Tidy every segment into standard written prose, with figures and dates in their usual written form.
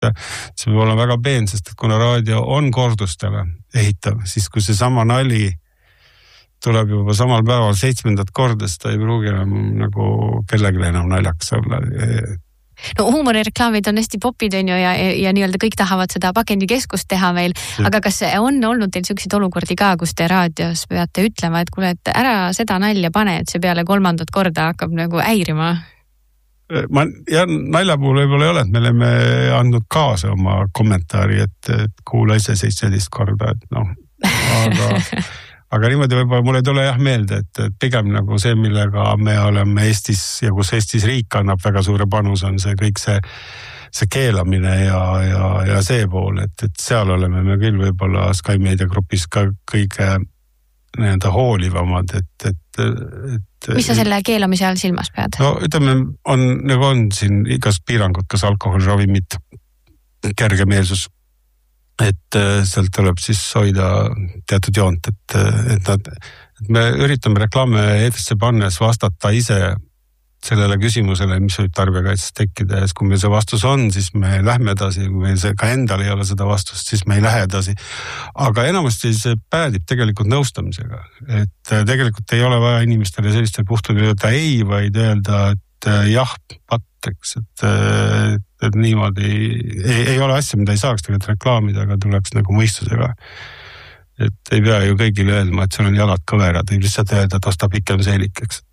see peab olema väga peen, sest et kuna raadio on kordustele ehitav, siis kui see sama nali tuleb juba samal päeval 7. korda, siis ta ei pruugi enam nagu kellelegi enam naljakas olla. No huumorireklaamid on hästi popid on ju ja nii-öelda kõik tahavad seda pakendikeskust teha meil, aga kas on olnud teil selliseid olukordi ka, kus te raadios peate ütlema, et kuule, et ära seda nalja pane, et see peale 3. korda hakkab nagu häirima? Nalja puhul võib-olla ei ole, et me oleme andnud kaasa oma kommentaari, et kuula ise 17 korda, et noh, aga niimoodi võib-olla mul ei tule meelde, et pigem nagu see, millega me oleme Eestis ja kus Eestis riik annab väga suure panus, on see kõik see keelamine ja see pool, et seal oleme me küll võib-olla Sky Media grupis ka kõige nii-öelda hoolivamad, et mis sa selle keelamise all silmas pead? No ütleme, on siin igas piirangud, kas alkohol, ravimid, kergemeelsus, et sealt tuleb siis hoida teatud joont, et me üritame reklaame eetrisse pannes vastata ise sellele küsimusele, mis võib tarbijakaitses tekkida ja kui meil see vastus on, siis me lähme edasi, kui meil see ka endal ei ole seda vastust, siis me ei lähe edasi. Aga enamasti see päädib tegelikult nõustamisega, et tegelikult ei ole vaja inimestele sellistel puhtudel öelda ei, vaid öelda, et jah, patteks, et niimoodi ei ole asja, mida ei saaks tegelikult reklaamida, aga tuleks nagu mõistusega. Et ei pea ju kõigile öelma, et sul on jalad kõverad, ei lihtsalt öelda, et osta pikem seelik, eks.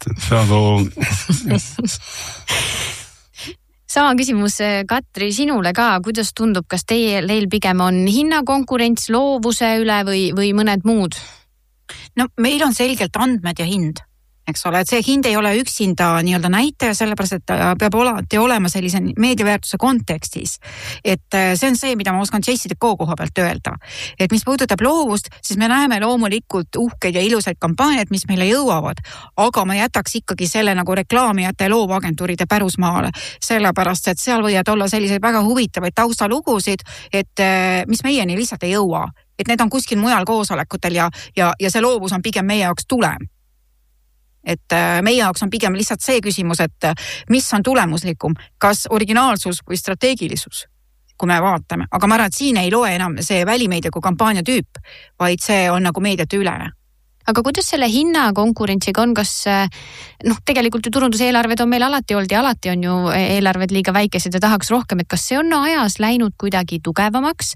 Sama küsimus, Katri, sinule ka, kuidas tundub, kas teil pigem on hinnakonkurents loovuse üle või mõned muud? No meil on selgelt andmed ja hind. Eks ole, et see hind ei ole üksinda nii-öelda näitaja, sellepärast, et peab olema sellise meediaväärtuse kontekstis. Et see on see, mida ma oskan JCDK koha pealt öelda. Et mis puudutab loovust, siis me näeme loomulikult uhkeid ja ilusaid kampaaniad, mis meile jõuavad, aga ma jätaks ikkagi selle nagu reklaamijate ja loovagentuuride pärusmaale, sellepärast, et seal võivad olla selliseid väga huvitavaid taustalugusid, et mis meieni lihtsalt ei jõua. Et need on kuskil mujal koosolekutel ja see loovus on pigem meie jaoks tulem. Et meie jaoks on pigem lihtsalt see küsimus, et mis on tulemuslikum, kas originaalsus või strateegilisus, kui me vaatame. Aga ma arvan, et siin ei loe enam see välimeedia kui kampaania tüüp, vaid see on nagu meediate ülene. Aga kuidas selle hinnakonkurentsiga on, kas tegelikult ju turunduseelarved on meil alati olnud ja alati on ju eelarved liiga väikesed ja tahaks rohkem, et kas see on ajas läinud kuidagi tugevamaks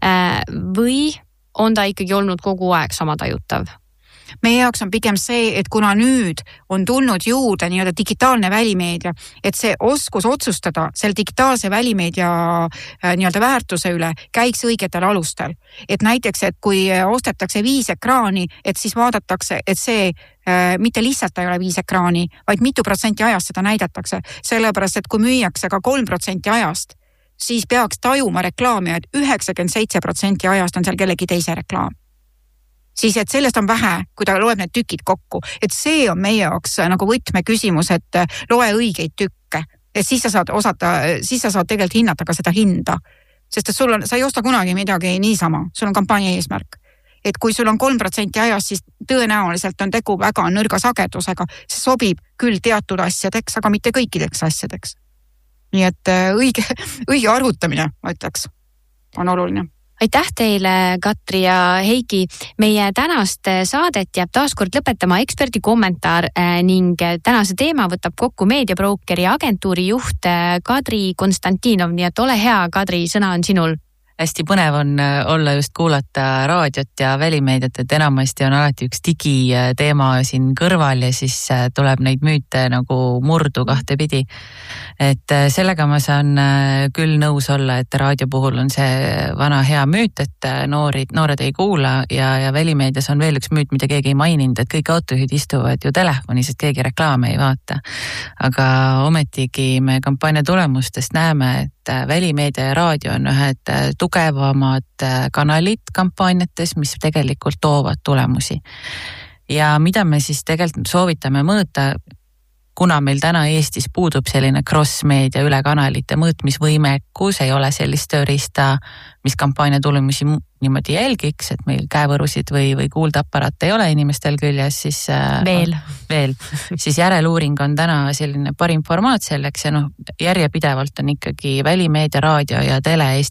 või on ta ikkagi olnud kogu aeg sama tajutav? Meie jaoks on pigem see, et kuna nüüd on tulnud juurde nii-öelda digitaalne välimeedia, et see oskus otsustada selle digitaalse välimeedia nii-öelda väärtuse üle käiks õigetel alustel. Et näiteks, et kui ostetakse 5 ekraani, et siis vaadatakse, et see mitte lihtsalt ei ole 5 ekraani, vaid mitu protsenti ajast seda näidatakse. Sellepärast, et kui müüakse ka 3% ajast, siis peaks tajuma reklaami, et 97% ajast on seal kellegi teise reklaam. Siis, et sellest on vähe, kui ta loeb need tükid kokku. Et see on meie jaoks nagu võtme küsimus, et loe õigeid tükke. Et siis sa saad tegelikult hinnata ka seda hinda. Sest et sa ei osta kunagi midagi niisama. Sul on kampaania eesmärk. Et kui sul on 3% ajast, siis tõenäoliselt on tegu väga nõrga sagedusega. See sobib küll teatud asjadeks, aga mitte kõikideks asjadeks. Nii et õige arvutamine, ma ütleks, on oluline. Aitäh teile, Katri ja Heiki. Meie tänast saadet jääb taaskord lõpetama eksperdi kommentaar ning tänase teema võtab kokku meediabrokeri agentuuri juht Kadri Konstantinov. Nii et ole hea, Kadri, sõna on sinul. Hästi põnev on olla just kuulata raadiot ja välimeediat, et enamasti on alati üks digiteema siin kõrval ja siis tuleb neid müüte nagu murdu kahtepidi. Et sellega ma saan küll nõus olla, et raadio puhul on see vana hea müüt, et noored ei kuula ja välimeedias on veel üks müüt, mida keegi ei maininud, et kõik autojuhid istuvad ju telefonis, et keegi reklaame ei vaata. Aga ometigi me kampaania tulemustest näeme, et välimeedia ja raadio on ühed tugevamad kanalid kampaaniates, mis tegelikult toovad tulemusi. Ja mida me siis tegelikult soovitame mõõta, kuna meil täna Eestis puudub selline cross-meedia üle kanalite mõõtmisvõimekus, ei ole sellist tööriista, mis kampaania tulemusi niimoodi jälgiks, et meil käevõrusid või kuuldeaparaate ei ole inimestel küljes, siis veel, siis järeluuring on täna selline parim formaat selleks ja järjepidevalt on ikkagi välimeedia, raadio ja tele